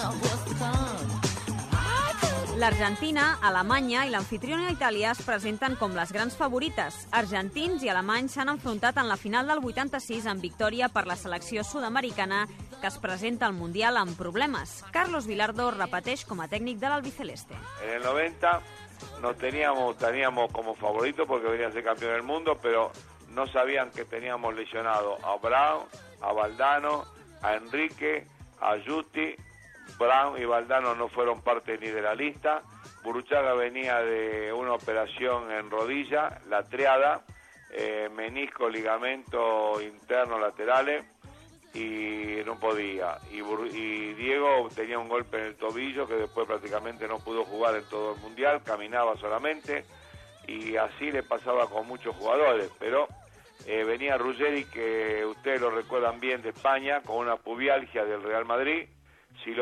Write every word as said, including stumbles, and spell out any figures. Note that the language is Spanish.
L'Argentina, Alemanya i l'anfitriona Itàlia es presenten com les grans favorites. Argentins i alemanys s'han enfrontat en la final del vuitanta-sis amb victòria per la selecció sud-americana que es presenta al Mundial amb problemes. Carlos Vilardo repeteix com a tècnic de l'albiceleste. En el noventa nos teníamos, teníamos como favorito porque venía a ser campeón del mundo, pero no sabían que teníamos lesionado a Brown, a Valdano, a Enrique, a Justi. Brown y Valdano no fueron parte ni de la lista. Burruchaga venía de una operación en rodilla, la triada, eh, menisco, ligamento interno laterales, y no podía. Y, Bur- y Diego tenía un golpe en el tobillo que después prácticamente no pudo jugar en todo el Mundial, caminaba solamente, y así le pasaba con muchos jugadores. Pero eh, venía Ruggeri, que ustedes lo recuerdan bien, de España, con una pubialgia del Real Madrid. Si lo